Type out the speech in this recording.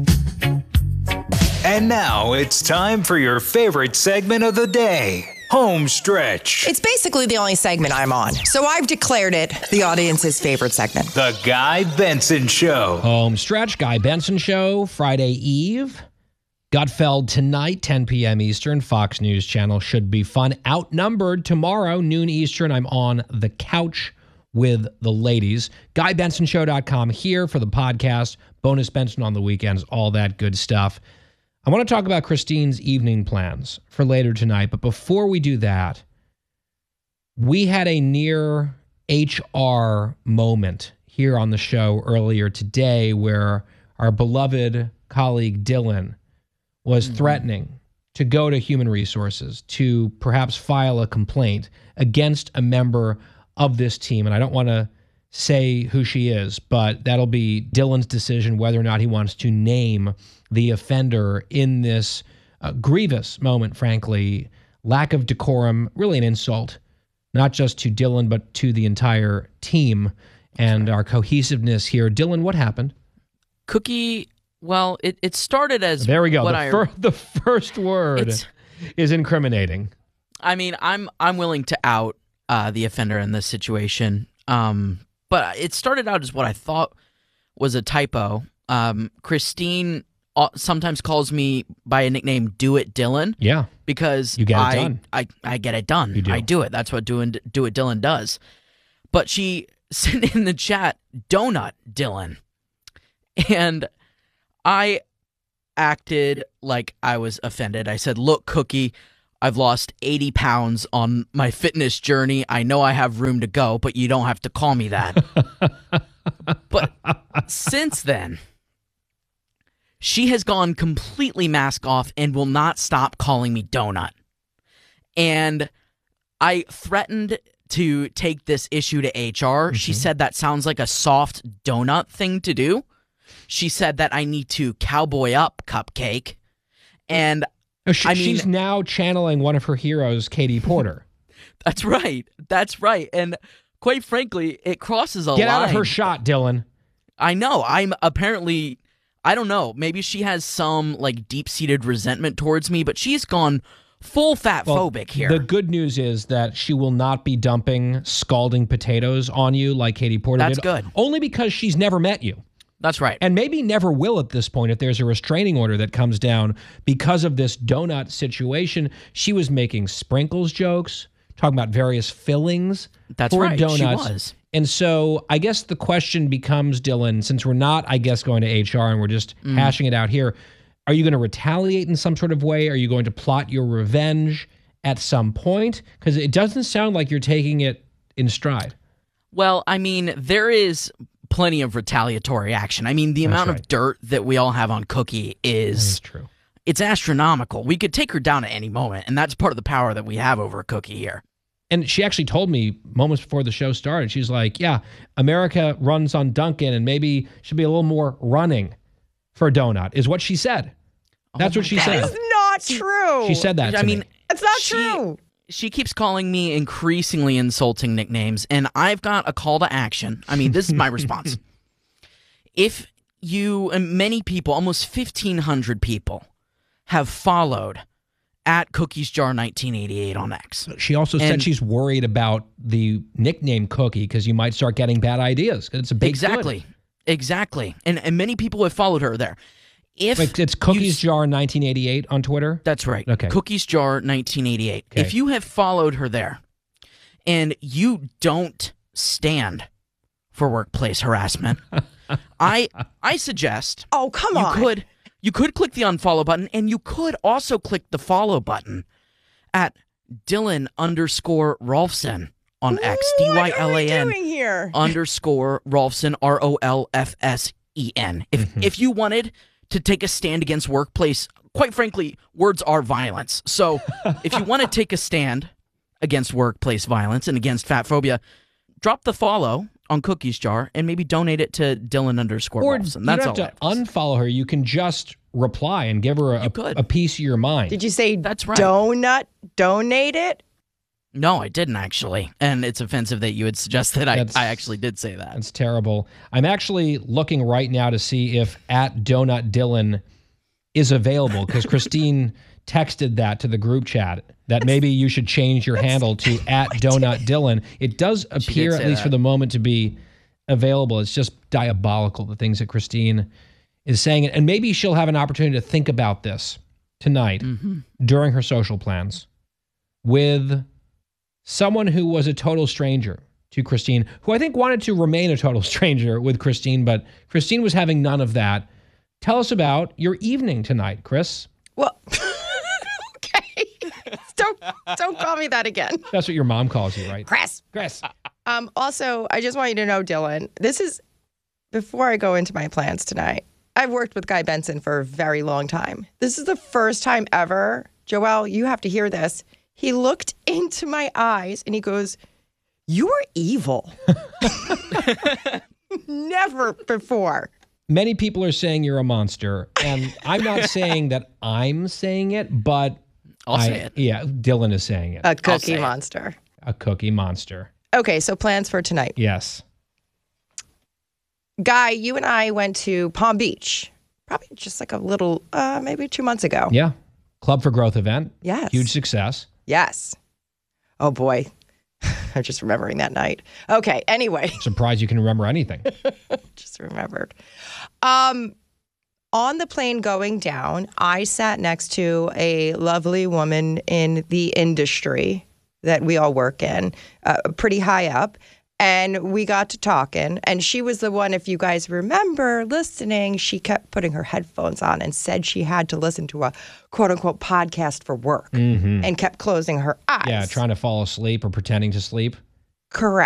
And now it's time for your favorite segment of the day, Home Stretch. It's basically the only segment I'm on, so I've declared it the audience's favorite segment. The Guy Benson Show. Home Stretch, Guy Benson Show, Friday Eve. Gutfeld tonight, 10 p.m. Eastern, Fox News Channel. Should be fun. Outnumbered tomorrow, noon Eastern. I'm on the couch with the ladies. GuyBensonShow.com here for the podcast. Bonus Benson on the weekends, all that good stuff. I want to talk about Christine's evening plans for later tonight, but before we do that, we had a near HR moment here on the show earlier today where our beloved colleague Dylan was threatening to go to Human Resources to perhaps file a complaint against a member of this team. And I don't want to say who she is, but that'll be Dylan's decision whether or not he wants to name the offender in this grievous moment, frankly. Lack of decorum, really an insult, not just to Dylan, but to the entire team and our cohesiveness here. Dylan, what happened? Cookie, well, it started as... There we go. The first word is incriminating. I mean, I'm willing to out the offender in this situation, but it started out as what I thought was a typo. Christine sometimes calls me by a nickname Do It Dylan. Yeah. Because you get it done. I get it done. You do. I do it. That's what Do It Dylan does. But she sent in the chat, Donut Dylan. And I acted like I was offended. I said, look, Cookie, I've lost 80 pounds on my fitness journey. I know I have room to go, but you don't have to call me that. But since then, she has gone completely mask off and will not stop calling me Donut. And I threatened to take this issue to HR. Mm-hmm. She said that sounds like a soft donut thing to do. She said that I need to cowboy up Cupcake. And she's now channeling one of her heroes, Katie Porter. That's right. That's right. And quite frankly, it crosses a line. Get out of her shot, Dylan. I know. I'm apparently... I don't know. Maybe she has some like deep-seated resentment towards me, but she's gone full fat-phobic here. The good news is that she will not be dumping scalding potatoes on you like Katie Porter did. That's good. Only because she's never met you. That's right. And maybe never will at this point if there's a restraining order that comes down because of this donut situation. She was making sprinkles jokes, talking about various fillings for donuts. She was. And so I guess the question becomes, Dylan, since we're not, I guess, going to HR and we're just hashing it out here, are you going to retaliate in some sort of way? Are you going to plot your revenge at some point? Because it doesn't sound like you're taking it in stride. Well, I mean, there is plenty of retaliatory action. I mean, the amount of dirt that we all have on Cookie is true. It's astronomical. We could take her down at any moment, and that's part of the power that we have over Cookie here. And she actually told me moments before the show started, she's like, yeah, America runs on Dunkin' and maybe should be a little more running for Donut, is what she said. That's what she said. That is not true. She said that to me. It's not true. She keeps calling me increasingly insulting nicknames, and I've got a call to action. I mean, this is my response. If you, and many people, almost 1,500 people, have followed at Cookies Jar 1988 on X. She also said she's worried about the nickname Cookie because you might start getting bad ideas. It's a big Exactly. And many people have followed her there. It's Cookies Jar 1988 on Twitter? That's right. Okay. Cookies Jar 1988. Okay. If you have followed her there and you don't stand for workplace harassment, I suggest come on. You could click the unfollow button, and you could also click the follow button at Dylan_Rolfson on X. What are we doing here? _Rolfson, ROLFSEN. If you wanted to take a stand against workplace, quite frankly, words are violence. So if you want to take a stand against workplace violence and against fat phobia, drop the follow on Cookies Jar and maybe donate it to Dylan_Rolfson. That's all. You don't have to unfollow her. You can just reply and give her a piece of your mind. Did you say that's right? Donate it? No, I didn't actually. And it's offensive that you would suggest that I That's- actually did say that. That's terrible. I'm actually looking right now to see if @DonutDylan is available because Christine texted that to the group chat that maybe you should change your handle to @DonutDylan. It does appear, at least that. for the moment, to be available. It's just diabolical, the things that Christine is saying. And maybe she'll have an opportunity to think about this tonight during her social plans with someone who was a total stranger to Christine, who I think wanted to remain a total stranger with Christine, but Christine was having none of that. Tell us about your evening tonight, Chris. Well, okay. Don't call me that again. That's what your mom calls you, right? Chris. Chris. Also, I just want you to know, Dylan, this is, before I go into my plans tonight, I've worked with Guy Benson for a very long time. This is the first time ever, Joelle, you have to hear this. He looked into my eyes and he goes, "You are evil." Never before. Many people are saying you're a monster, and I'm not saying that I'm saying it, but I'll say it. Yeah, Dylan is saying it. A cookie say it. monster. A cookie monster. Okay, so plans for tonight. Yes. Guy, you and I went to Palm Beach, probably just like a little, maybe 2 months ago. Yeah. Club for Growth event. Yes. Huge success. Yes. Oh, boy. I'm just remembering that night. Okay, anyway. Surprised you can remember anything. Just remembered. On the plane going down, I sat next to a lovely woman in the industry that we all work in, pretty high up. And we got to talking. And she was the one, if you guys remember listening, she kept putting her headphones on and said she had to listen to a quote unquote podcast for work and kept closing her eyes. Yeah, trying to fall asleep or pretending to sleep. Correct.